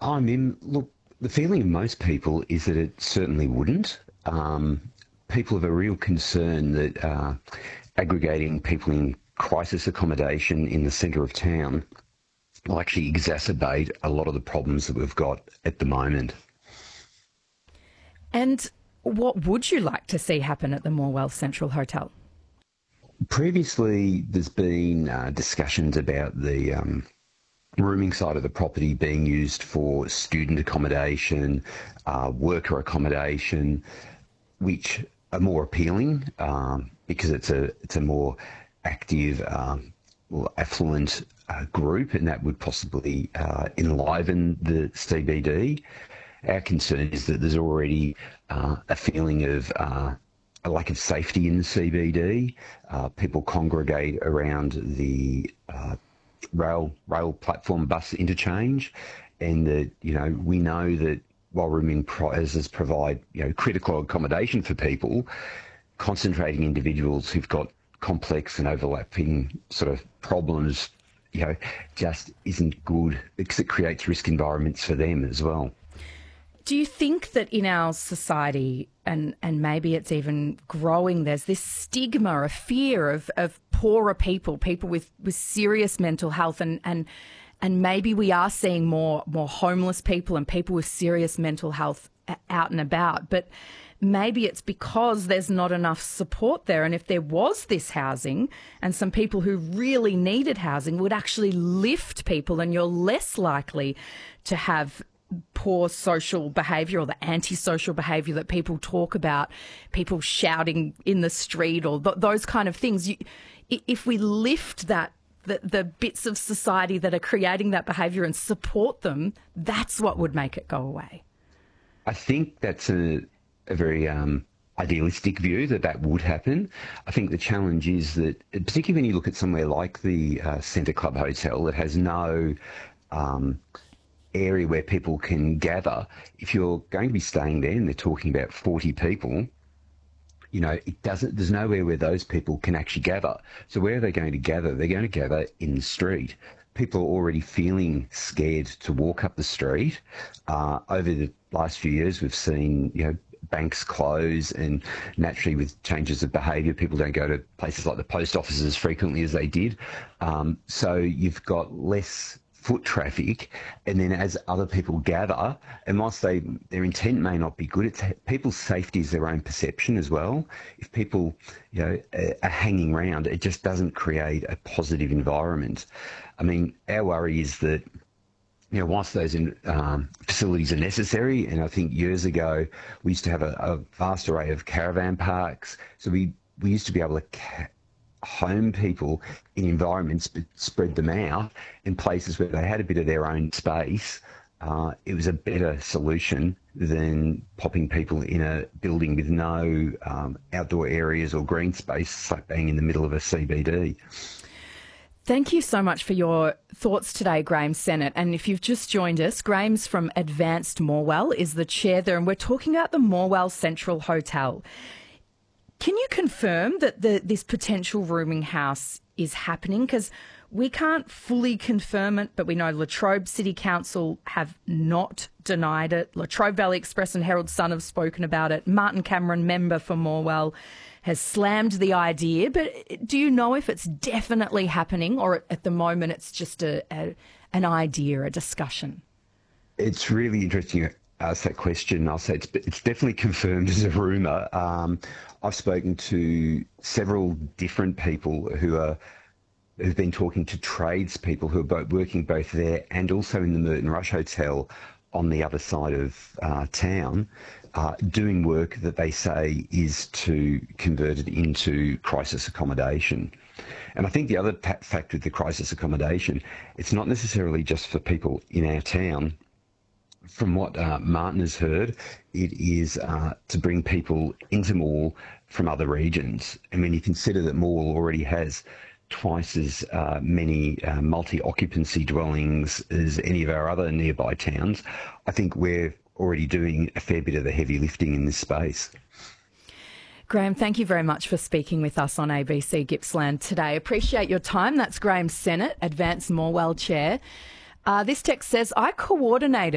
I mean, look, the feeling of most people is that it certainly wouldn't. People have a real concern that aggregating people in crisis accommodation in the centre of town will actually exacerbate a lot of the problems that we've got at the moment. And what would you like to see happen at the Morwell Central Hotel? Previously, there's been discussions about the rooming side of the property being used for student accommodation, worker accommodation, which are more appealing because it's a more active, affluent group, and that would possibly enliven the CBD. Our concern is that there's already a feeling of a lack of safety in the CBD. People congregate around the rail platform bus interchange, and that we know that while rooming prizes provide critical accommodation for people, concentrating individuals who've got complex and overlapping sort of problems, just isn't good because it creates risk environments for them as well. Do you think that in our society, and maybe it's even growing, there's this stigma, a fear of poorer people with serious mental health, and maybe we are seeing more homeless people and people with serious mental health out and about, but maybe it's because there's not enough support there. And if there was this housing and some people who really needed housing would actually lift people, and you're less likely to have poor social behaviour or the antisocial behaviour that people talk about, people shouting in the street or those kind of things. If we lift that, the bits of society that are creating that behaviour and support them, that's what would make it go away. I think that's a very idealistic view that would happen. I think the challenge is that, particularly when you look at somewhere like the Centre Club Hotel that has no area where people can gather, if you're going to be staying there and they're talking about 40 people, there's nowhere where those people can actually gather. So where are they going to gather? They're going to gather in the street. People are already feeling scared to walk up the street. Over the last few years, we've seen, banks close, and naturally with changes of behaviour, people don't go to places like the post office as frequently as they did. So you've got less foot traffic, and then as other people gather, and whilst their intent may not be good, people's safety is their own perception as well. If people are hanging around, it just doesn't create a positive environment. I mean, our worry is that whilst those facilities are necessary, and I think years ago we used to have a vast array of caravan parks, so we used to be able to home people in environments but spread them out in places where they had a bit of their own space. It was a better solution than popping people in a building with no outdoor areas or green space, like being in the middle of a CBD. Thank you so much for your thoughts today, Graham Sennett. And if you've just joined us, Graham's from Advanced Morwell, is the chair there, and we're talking about the Morwell Central Hotel. Can you confirm that this potential rooming house is happening? Because we can't fully confirm it, but we know Latrobe City Council have not denied it. Latrobe Valley Express and Herald Sun have spoken about it. Martin Cameron, member for Morwell, has slammed the idea. But do you know if it's definitely happening, or at the moment it's just an idea, a discussion? It's really interesting you ask that question. I'll say it's definitely confirmed as a rumour. I've spoken to several different people who've been talking to tradespeople who are working both there and also in the Merton Rush Hotel on the other side of town, doing work that they say is to convert it into crisis accommodation. And I think the other fact with the crisis accommodation, it's not necessarily just for people in our town. From what Martin has heard, it is to bring people into Morwell from other regions. And when you consider that Morwell already has twice as many multi-occupancy dwellings as any of our other nearby towns, I think we're already doing a fair bit of the heavy lifting in this space. Graham, thank you very much for speaking with us on ABC Gippsland today. Appreciate your time. That's Graham Sennett, Advanced Morwell Chair. This text says, I coordinated